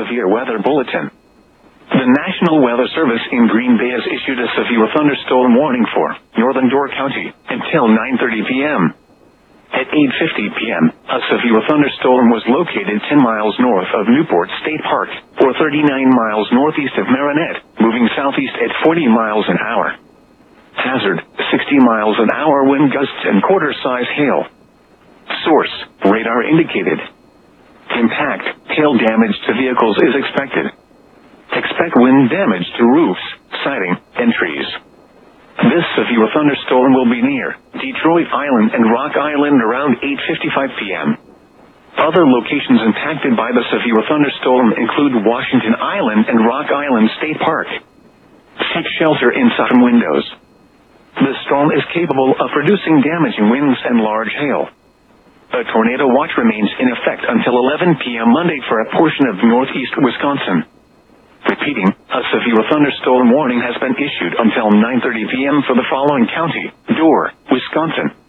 severe weather bulletin. The National Weather Service in Green Bay has issued a severe thunderstorm warning for northern Door County until 9:30 p.m. At 8:50 p.m., a severe thunderstorm was located 10 miles north of Newport State Park, or 39 miles northeast of Marinette, moving southeast at 40 miles an hour. Hazard, 60 miles an hour wind gusts and quarter-size hail. Source, radar indicated. Impact, hail damage to vehicles is expected. Expect wind damage to roofs, siding, and trees. This severe thunderstorm will be near Detroit Island and Rock Island around 8:55 p.m. Other locations impacted by the severe thunderstorm include Washington Island and Rock Island State Park. Seek shelter inside windows. The storm is capable of producing damaging winds and large hail. A tornado watch remains in effect until 11 p.m. Monday for a portion of northeast Wisconsin. Repeating, a severe thunderstorm warning has been issued until 9:30 p.m. for the following county: Door, Wisconsin,